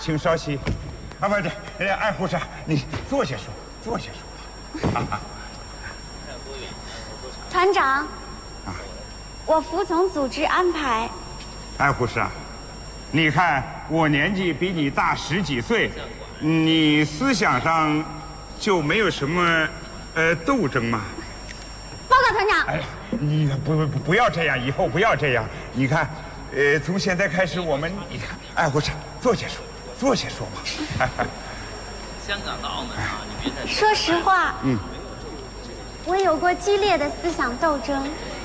请稍息。啊，不是，艾护士，你坐下说，坐下说。 团长，我服从组织安排。 艾护士啊，你看我年纪比你大10几岁，你思想上就没有什么斗争吗？ 报告团长。 哎呀，你不要这样，以后不要这样。你看，从现在开始，我们你看，艾护士，坐下说，坐下说嘛。 香港到澳门啊，你别再说实话，我有过激烈的思想斗争。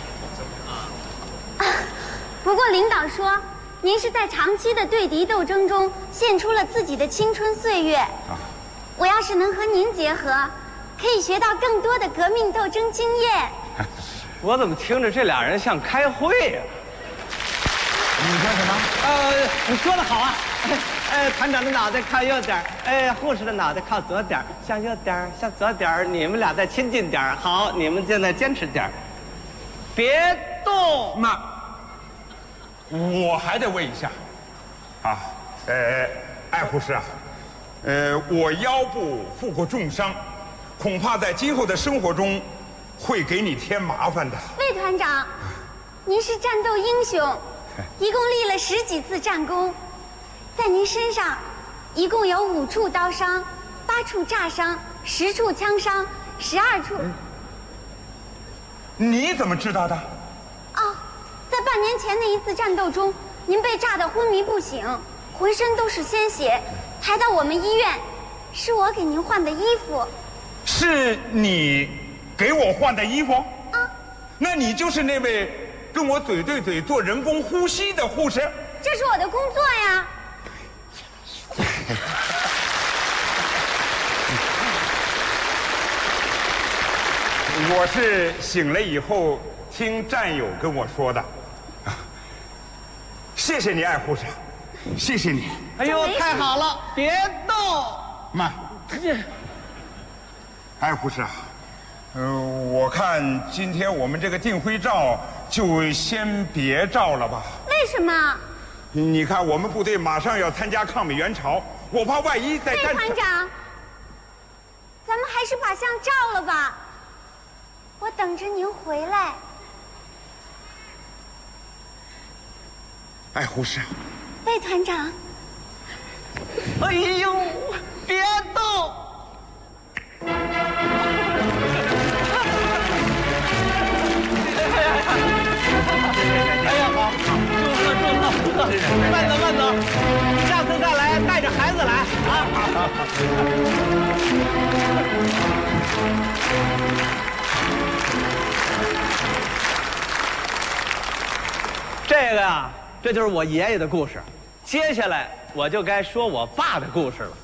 不过领导说，您是在长期的对敌斗争中献出了自己的青春岁月。我要是能和您结合，可以学到更多的革命斗争经验。 我怎么听着这俩人像开会呀？ 你说什么？ 你说的好啊。团长的脑袋靠右点，护士的脑袋靠左点，向右点，向左点，你们俩再亲近点。好，你们现在坚持点，别动。 那我还得问一下，艾护士啊，我腰部负过重伤，恐怕在今后的生活中会给你添麻烦的。 魏团长，您是战斗英雄，一共立了10几次战功。在您身上，一共有5处刀伤、8处炸伤、10处枪伤、12处。 你怎么知道的？ 在半年前的一次战斗中，您被炸得昏迷不醒，浑身都是鲜血，抬到我们医院，是我给您换的衣服。 是你给我换的衣服？那你就是那位跟我嘴对嘴做人工呼吸的护士？ 这是我的工作呀。 我是醒了以后听战友跟我说的。谢谢你，艾护士，谢谢你。 哎呦，太好了，别动。 慢，艾护士啊，我看今天我们这个订婚照就先别照了吧。 为什么？ 你看，我们部队马上要参加抗美援朝，我怕万一在战场。 团长，咱们还是把相照了吧，我等着您回来。 艾护士， 魏团长， 哎呦，别动。哎呀，好，祝贺，慢走，下次再来带着孩子来啊！这个呀，这就是我爷爷的故事。接下来我就该说我爸的故事了。